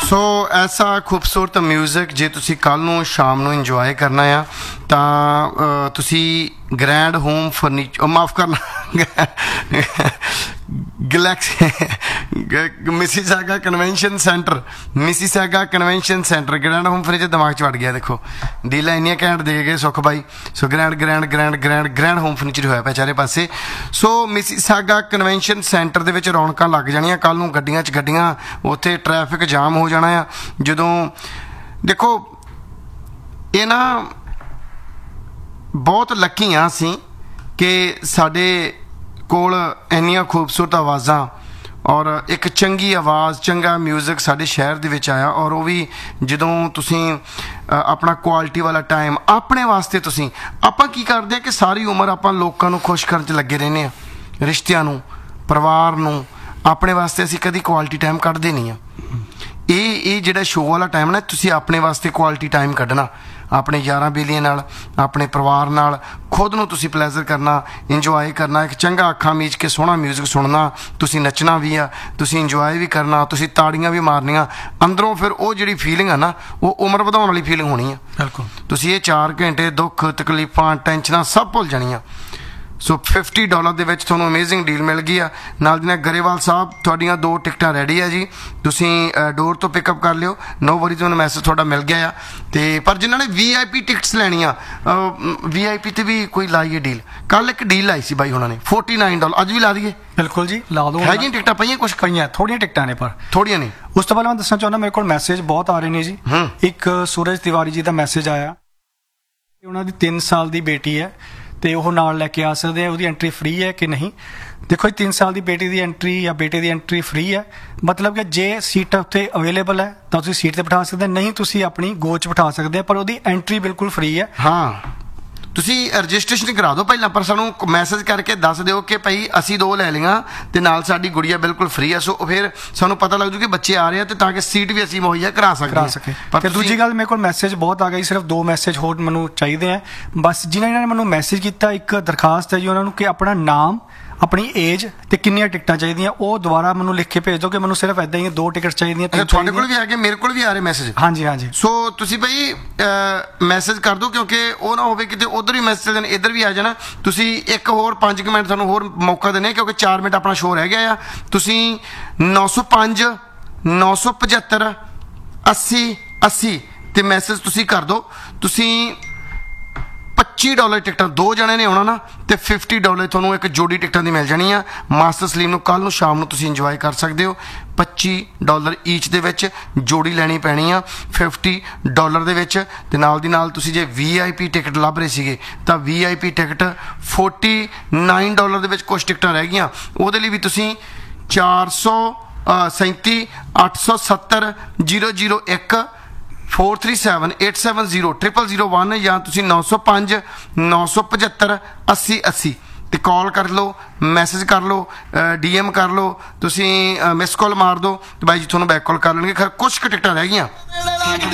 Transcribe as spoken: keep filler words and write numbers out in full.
ਸੋ ਐਸਾ ਖੂਬਸੂਰਤ ਮਿਊਜ਼ਿਕ ਜੇ ਤੁਸੀਂ ਕੱਲ੍ਹ ਨੂੰ ਸ਼ਾਮ ਨੂੰ ਇੰਜੋਏ ਕਰਨਾ ਆ ਤਾਂ ਤੁਸੀਂ ਗ੍ਰੈਂਡ ਹੋਮ ਫਰਨੀਚਰ ਮਾਫ ਕਰਨਾ galaxy Mississauga convention centre Mississauga convention centre grand home furniture ਦਿਮਾਗ 'ਚ ਵੜ ਗਿਆ। ਦੇਖੋ ਡੀਲਾਂ ਇੰਨੀਆਂ ਘੈਂਟ ਦੇ ਗਏ ਸੁੱਖ ਬਾਈ। ਸੋ grand grand grand grand grand home furniture ਹੋਇਆ ਪਿਆ ਚਾਰੇ ਪਾਸੇ। ਸੋ ਮਿਸੀਸਾਗਾ ਕਨਵੈਨਸ਼ਨ ਸੈਂਟਰ ਦੇ ਵਿੱਚ ਰੌਣਕਾਂ ਲੱਗ ਜਾਣੀਆਂ ਕੱਲ੍ਹ ਨੂੰ, ਗੱਡੀਆਂ 'ਚ ਗੱਡੀਆਂ, ਉੱਥੇ ਟ੍ਰੈਫਿਕ ਜਾਮ ਹੋ ਜਾਣਾ ਆ। ਜਦੋਂ ਦੇਖੋ ਇਹ ਨਾ ਬਹੁਤ ਲੱਕੀ ਹਾਂ ਅਸੀਂ ਕਿ ਸਾਡੇ ਕੋਲ ਇੰਨੀਆਂ ਖੂਬਸੂਰਤ ਆਵਾਜ਼ਾਂ ਔਰ ਇੱਕ ਚੰਗੀ ਆਵਾਜ਼ ਚੰਗਾ ਮਿਊਜ਼ਿਕ ਸਾਡੇ ਸ਼ਹਿਰ ਦੇ ਵਿੱਚ ਆਇਆ। ਔਰ ਉਹ ਵੀ ਜਦੋਂ ਤੁਸੀਂ ਆਪਣਾ ਕੁਆਲਿਟੀ ਵਾਲਾ ਟਾਈਮ ਆਪਣੇ ਵਾਸਤੇ, ਤੁਸੀਂ ਆਪਾਂ ਕੀ ਕਰਦੇ ਹਾਂ ਕਿ ਸਾਰੀ ਉਮਰ ਆਪਾਂ ਲੋਕਾਂ ਨੂੰ ਖੁਸ਼ ਕਰਨ 'ਚ ਲੱਗੇ ਰਹਿੰਦੇ ਹਾਂ, ਰਿਸ਼ਤਿਆਂ ਨੂੰ, ਪਰਿਵਾਰ ਨੂੰ। ਆਪਣੇ ਵਾਸਤੇ ਅਸੀਂ ਕਦੀ ਕੁਆਲਿਟੀ ਟਾਈਮ ਕੱਢਦੇ ਨਹੀਂ ਹਾਂ। ਇਹ ਇਹ ਜਿਹੜਾ ਸ਼ੋਅ ਵਾਲਾ ਟਾਈਮ ਨਾ, ਤੁਸੀਂ ਆਪਣੇ ਵਾਸਤੇ ਕੁਆਲਿਟੀ ਟਾਈਮ ਕੱਢਣਾ, ਆਪਣੇ ਯਾਰਾਂ ਬੇਲੀਆਂ ਨਾਲ, ਆਪਣੇ ਪਰਿਵਾਰ ਨਾਲ, ਖੁਦ ਨੂੰ ਤੁਸੀਂ ਪਲੇਜ਼ਰ ਕਰਨਾ, ਇੰਜੋਏ ਕਰਨਾ, ਇੱਕ ਚੰਗਾ ਅੱਖਾਂ ਮੀਚ ਕੇ ਸੋਹਣਾ ਮਿਊਜ਼ਿਕ ਸੁਣਨਾ, ਤੁਸੀਂ ਨੱਚਣਾ ਵੀ ਆ, ਤੁਸੀਂ ਇੰਜੋਏ ਵੀ ਕਰਨਾ, ਤੁਸੀਂ ਤਾੜੀਆਂ ਵੀ ਮਾਰਨੀਆਂ ਅੰਦਰੋਂ। ਫਿਰ ਉਹ ਜਿਹੜੀ ਫੀਲਿੰਗ ਆ ਨਾ, ਉਹ ਉਮਰ ਵਧਾਉਣ ਵਾਲੀ ਫੀਲਿੰਗ ਹੋਣੀ ਆ। ਬਿਲਕੁਲ ਤੁਸੀਂ ਇਹ ਚਾਰ ਘੰਟੇ ਦੁੱਖ ਤਕਲੀਫਾਂ ਟੈਨਸ਼ਨਾਂ ਸਭ ਭੁੱਲ ਜਾਣੀਆਂ। ਸੋ ਫਿਫਟੀ ਡਾਲਰ ਦੇ ਵਿੱਚ ਤੁਹਾਨੂੰ ਅਮੇਜ਼ਿੰਗ ਡੀਲ ਮਿਲ ਗਈ ਆ। ਨਾਲ ਦੀ ਨਾਲ ਗਰੇਵਾਲ ਸਾਹਿਬ ਤੁਹਾਡੀਆਂ ਦੋ ਟਿਕਟਾਂ ਰੈਡੀ ਆ ਜੀ, ਤੁਸੀਂ ਡੋਰ ਤੋਂ ਪਿਕਅਪ ਕਰ ਲਿਓ। ਨੋ ਵਰੀ, ਤੁਹਾਨੂੰ ਮੈਸੇਜ ਤੁਹਾਡਾ ਮਿਲ ਗਿਆ ਆ। ਤੇ ਪਰ ਜਿਨ੍ਹਾਂ ਨੇ ਵੀ ਆਈ ਪੀ ਟਿਕਟਸ ਲੈਣੀਆਂ, ਵੀ ਆਈ ਪੀ 'ਤੇ ਵੀ ਕੋਈ ਲਾਈਏ ਡੀਲ। ਕੱਲ੍ਹ ਇੱਕ ਡੀਲ ਲਾਈ ਸੀ ਬਾਈ ਉਹਨਾਂ ਨੇ ਫੋਰਟੀ ਨਾਈਨ ਡਾਲਰ, ਅੱਜ ਵੀ ਲਾ ਦਈਏ? ਬਿਲਕੁਲ ਜੀ, ਲਾ ਦਿਓ। ਹੈਗੀਆਂ ਟਿਕਟਾਂ ਪਈਆਂ? ਕੁਛ ਪਈਆਂ, ਥੋੜ੍ਹੀਆਂ ਟਿਕਟਾਂ ਨੇ ਪਰ ਥੋੜ੍ਹੀਆਂ ਨੇ। ਉਸ ਤੋਂ ਪਹਿਲਾਂ ਮੈਂ ਦੱਸਣਾ ਚਾਹੁੰਦਾ, ਮੇਰੇ ਕੋਲ ਮੈਸੇਜ ਬਹੁਤ ਆ ਰਹੇ ਨੇ ਜੀ। ਇੱਕ ਸੂਰਜ ਤਿਵਾਰੀ ਜੀ ਦਾ ਮੈਸੇਜ ਆਇਆ, ਉਹਨਾਂ ਦੀ ਤਿੰਨ ਸਾਲ ਦੀ ਬੇਟੀ ਹੈ ਤੇ ਉਹ ਨਾਲ ਲੈ ਕੇ ਆ ਸਕਦੇ ਆ। ਉਹਦੀ ਐਂਟਰੀ ਫ੍ਰੀ ਹੈ ਕਿ ਨਹੀਂ? ਦੇਖੋ ਜੀ, ਤਿੰਨ ਸਾਲ ਦੀ ਬੇਟੀ ਦੀ ਐਂਟਰੀ ਜਾਂ ਬੇਟੇ ਦੀ ਐਂਟਰੀ ਫ੍ਰੀ ਹੈ। ਮਤਲਬ ਕਿ ਜੇ ਸੀਟ ਉੱਥੇ ਅਵੇਲੇਬਲ ਹੈ ਤਾਂ ਤੁਸੀਂ ਸੀਟ 'ਤੇ ਬਿਠਾ ਸਕਦੇ, ਨਹੀਂ ਤੁਸੀਂ ਆਪਣੀ ਗੋਚ 'ਚ ਬਿਠਾ ਸਕਦੇ ਆ, ਪਰ ਉਹਦੀ ਐਂਟਰੀ ਬਿਲਕੁਲ ਫ੍ਰੀ ਹੈ। ਹਾਂ, ਤੁਸੀਂ ਰਜਿਸਟ੍ਰੇਸ਼ਨ ਕਰਾ ਦਿਓ ਪਹਿਲਾਂ, ਪਰ ਸਾਨੂੰ ਮੈਸੇਜ ਕਰਕੇ ਦੱਸ ਦਿਓ ਕਿ ਭਾਈ ਅਸੀਂ ਦੋ ਲੈ ਲਈਆਂ ਤੇ ਨਾਲ ਸਾਡੀ ਗੁੜੀਆ ਬਿਲਕੁਲ ਫ੍ਰੀ ਹੈ। ਸੋ ਫਿਰ ਸਾਨੂੰ ਪਤਾ ਲੱਗ ਜੂ ਕਿ ਬੱਚੇ ਆ ਰਹੇ ਆ, ਤੇ ਤਾਂ ਕਿ ਸੀਟ ਵੀ ਅਸੀਂ ਮੁਹੱਈਆ ਕਰਾ ਸਕਦੇ ਸਕੇ। ਪਰ ਦੂਜੀ ਗੱਲ, ਮੇਰੇ ਕੋਲ ਮੈਸੇਜ ਬਹੁਤ ਆ ਗਈ, ਸਿਰਫ ਦੋ ਮੈਸੇਜ ਹੋਰ ਮੈਨੂੰ ਚਾਹੀਦੇ ਆ ਬਸ। ਜਿਨ੍ਹਾਂ ਨੇ ਮੈਨੂੰ ਮੈਸੇਜ ਕੀਤਾ, ਇੱਕ ਦਰਖਾਸਤ ਹੈ ਜੀ ਉਹਨਾਂ ਨੂੰ ਕਿ ਆਪਣਾ ਨਾਮ, ਆਪਣੀ ਏਜ ਤੇ ਕਿੰਨੀਆਂ ਟਿਕਟਾਂ ਚਾਹੀਦੀਆਂ, ਉਹ ਦੁਬਾਰਾ ਮੈਨੂੰ ਲਿਖ ਕੇ ਭੇਜ ਦਿਓ ਕਿ ਮੈਨੂੰ ਸਿਰਫ ਇੱਦਾਂ ਹੀ ਦੋ ਟਿਕਟ ਚਾਹੀਦੀਆਂ। ਤੁਹਾਡੇ ਕੋਲ ਵੀ ਆ ਗਏ, ਮੇਰੇ ਕੋਲ ਵੀ ਆ ਰਹੇ ਮੈਸੇਜ। ਹਾਂਜੀ ਹਾਂਜੀ। ਸੋ ਤੁਸੀਂ ਭਾਈ ਮੈਸੇਜ ਕਰ ਦਿਓ, ਕਿਉਂਕਿ ਉਹ ਨਾ ਹੋਵੇ ਕਿਤੇ ਉੱਧਰ ਵੀ ਮੈਸੇਜ ਦੇਣ ਇੱਧਰ ਵੀ ਆ ਜਾਣਾ। ਤੁਸੀਂ ਇੱਕ ਹੋਰ ਪੰਜ ਕੁ ਮਿੰਟ ਤੁਹਾਨੂੰ ਹੋਰ ਮੌਕਾ ਦਿੰਦੇ, ਕਿਉਂਕਿ ਚਾਰ ਮਿੰਟ ਆਪਣਾ ਸ਼ੋਅ ਰਹਿ ਗਿਆ ਆ। ਤੁਸੀਂ ਨੌ ਸੌ ਪੰਜ ਨੌ ਸੌ ਪਝੱਤਰ ਅੱਸੀ ਅੱਸੀ 'ਤੇ ਮੈਸੇਜ ਤੁਸੀਂ ਕਰ ਦਿਓ। ਤੁਸੀਂ ਪੱਚੀ ਡਾਲਰ ਟਿਕਟਾਂ, ਦੋ ਜਣੇ ਨੇ ਆਉਣਾ ਨਾ, ਤੇ ਫਿਫਟੀ ਡਾਲਰ ਤੁਹਾਨੂੰ ਇੱਕ ਜੋੜੀ ਟਿਕਟਾਂ ਦੀ ਮਿਲ ਜਾਣੀ ਆ। ਮਾਸਟਰ ਸਲੀਮ ਨੂੰ ਕੱਲ੍ਹ ਨੂੰ ਸ਼ਾਮ ਨੂੰ ਤੁਸੀਂ ਇੰਜੋਏ ਕਰ ਸਕਦੇ ਹੋ। ਪੱਚੀ ਡਾਲਰ ਈਚ ਦੇ ਵਿੱਚ ਜੋੜੀ ਲੈਣੀ ਪੈਣੀ ਆ, ਫਿਫਟੀ ਡਾਲਰ ਦੇ ਵਿੱਚ। ਤੇ ਨਾਲ ਦੀ ਨਾਲ ਤੁਸੀਂ ਜੇ ਵੀ ਆਈ ਪੀ ਟਿਕਟ ਲੱਭ ਰਹੇ ਸੀਗੇ ਤਾਂ ਵੀ ਆਈ ਪੀ ਟਿਕਟ ਫੋਰਟੀ ਨਾਈਨ ਡਾਲਰ ਦੇ ਵਿੱਚ ਕੁਛ ਟਿਕਟਾਂ ਰਹਿ ਗਈਆਂ। ਉਹਦੇ ਲਈ ਵੀ ਤੁਸੀਂ ਚਾਰ ਸੌ ਸੈਂਤੀ ਅੱਠ ਸੌ ਸੱਤਰ ਜੀਰੋ ਜੀਰੋ ਇੱਕ four three seven eight seven zero triple zero one ਜਾਂ ਤੁਸੀਂ ਨੌ ਸੌ ਪੰਜ ਨੌ ਸੌ ਪਝੱਤਰ ਅੱਸੀ ਅੱਸੀ 'ਤੇ ਕਾਲ ਕਰ ਲਓ, ਮੈਸੇਜ ਕਰ ਲਓ, ਡੀ ਐਮ ਕਰ ਲਓ, ਤੁਸੀਂ ਮਿਸ ਕਾਲ ਮਾਰ ਦਿਓ ਤੇ ਬਾਈ ਜੀ ਤੁਹਾਨੂੰ ਬੈਕ ਕਾਲ ਕਰ ਲੈਣਗੇ। ਖੈਰ ਕੁਛ ਕੁ ਟਿਕਟਾਂ ਰਹਿ ਗਈਆਂ।